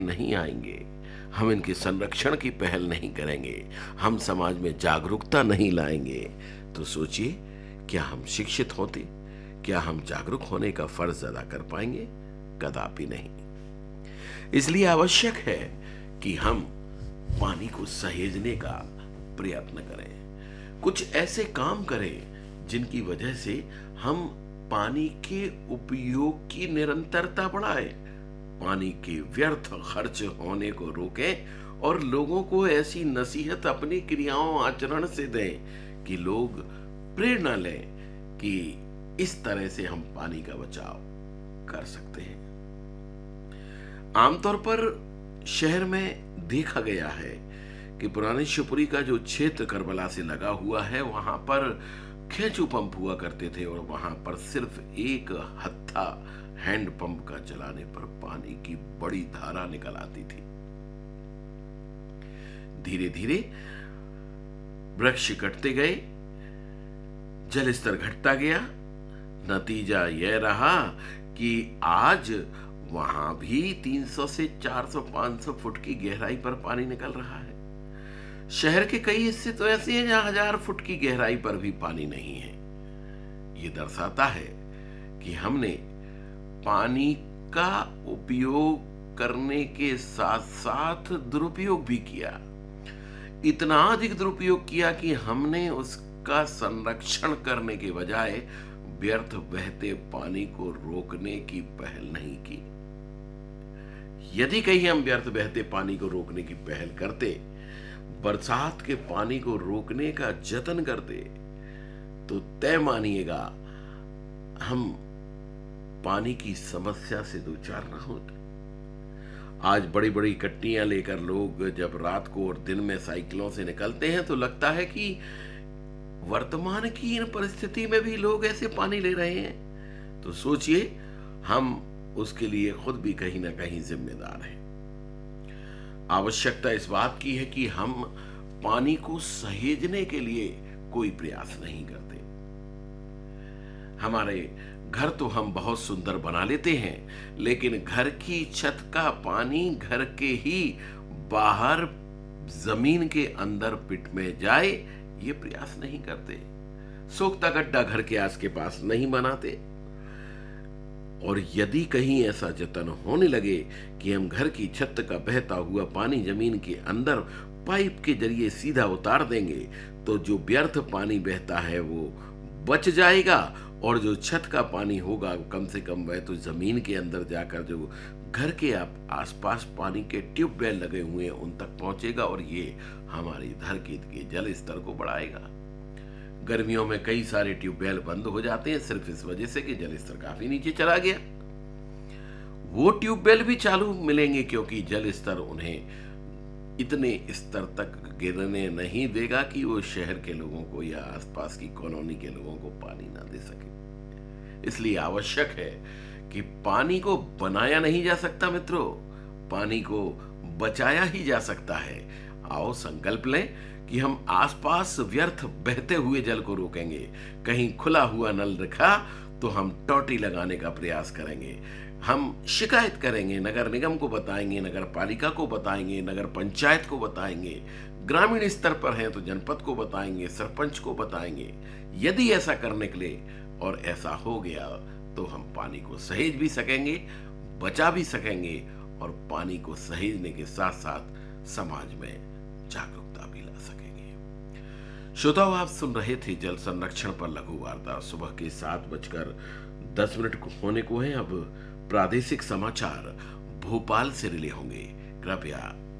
नहीं आएंगे, हम इनके संरक्षण की पहल नहीं करेंगे, हम समाज में जागरूकता नहीं लाएंगे, तो सोचिए, क्या हम शिक्षित होते? क्या हम जागरूक होने का फर्ज अदा कर पाएंगे? कदापि नहीं। इसलिए आवश्यक है कि हम पानी को सहेजने का प्रयत्न करें, कुछ ऐसे काम करें जिनकी वजह से हम पानी के उपयोग की निरंतरता बढ़ाएं, पानी के व्यर्थ खर्च होने को रोकें और लोगों को ऐसी नसीहत अपनी क्रियाओं आचरण से दें कि लोग प्रेरणा लें कि इस तरह से हम पानी का बचाव कर सकते हैं। आमतौर पर शहर में देखा गया है कि पुरानी शिवपुरी का जो क्षेत्र करबला से लगा हुआ है, वहां पर खेचू पंप हुआ करते थे और वहां पर सिर्फ एक हत्था हैंड पंप का चलाने पर पानी की बड़ी धारा निकल आती थी। धीरे धीरे वृक्ष कटते गए, जल स्तर घटता गया। नतीजा यह रहा कि आज वहां भी 300 से 400 500 फुट की गहराई पर पानी निकल रहा है। शहर के कई हिस्से तो ऐसे हैं जहां 1000 फुट की गहराई पर भी पानी नहीं है। यह दर्शाता है कि हमने पानी का उपयोग करने के साथ साथ दुरुपयोग भी किया। इतना अधिक दुरुपयोग किया कि हमने उसका संरक्षण करने के बजाय व्यर्थ बहते पानी को रोकने की पहल नहीं की। यदि कहीं हम व्यर्थ बहते पानी को रोकने की पहल करते, बरसात के पानी को रोकने का जतन करते, तो तय मानिएगा हम पानी की समस्या से दो चार ना होते। आज बड़ी बड़ी कट्टियां लेकर लोग जब रात को और दिन में साइकिलों से निकलते हैं तो लगता है कि वर्तमान की इन परिस्थिति में भी लोग ऐसे पानी ले रहे हैं। तो सोचिए, हम उसके लिए खुद भी कहीं ना कहीं जिम्मेदार हैं। आवश्यकता इस बात की है कि हम पानी को सहेजने के लिए कोई प्रयास नहीं करते। हमारे घर तो हम बहुत सुंदर बना लेते हैं, लेकिन घर की छत का पानी घर के ही बाहर जमीन के अंदर पिट में जाए, ये प्रयास नहीं करते। सोखता गड्ढा घर के आस के पास नहीं बनाते। और यदि कहीं ऐसा जतन होने लगे कि हम घर की छत का बहता हुआ पानी जमीन के अंदर पाइप के जरिए सीधा उतार देंगे, तो जो व्यर्थ पानी बहता है वो बच जाएगा और जो छत का पानी होगा कम से कम वह तो जमीन के अंदर जाकर जो घर के आसपास पानी के ट्यूबवेल लगे हुए हैं उन तक पहुंचेगा और ये हमारी धरती के जल स्तर को बढ़ाएगा। गर्मियों में कई सारे ट्यूबवेल बंद हो जाते हैं सिर्फ इस वजह से कि जल स्तर काफी नीचे चला गया। वो ट्यूबवेल भी चालू मिलेंगे क्योंकि जल स्तर उन्हें इतने स्तर तक गिरने नहीं देगा कि वो शहर के लोगों को या आसपास की कॉलोनी के लोगों को पानी ना दे सके। इसलिए आवश्यक है कि पानी को बनाया नहीं जा सकता मित्रों, पानी को बचाया ही जा सकता है। आओ संकल्प लें कि हम आसपास व्यर्थ बहते हुए जल को रोकेंगे। कहीं खुला हुआ नल रखा तो हम टोटी लगाने का प्रयास करेंगे, हम शिकायत करेंगे, नगर निगम को बताएंगे, नगर पालिका को बताएंगे, नगर पंचायत को बताएंगे, ग्रामीण स्तर पर हैं तो जनपद को बताएंगे, सरपंच को बताएंगे। यदि ऐसा करने के लिए और ऐसा हो गया तो हम पानी को सहेज भी सकेंगे, बचा भी सकेंगे और पानी को सहेजने के साथ साथ समाज में जागरूकता भी ला सकेंगे। श्रोताओ, आप सुन रहे थे जल संरक्षण पर लघु वार्ता। सुबह के 7:10 होने को हैं। अब प्रादेशिक समाचार भोपाल से रिले होंगे। कृपया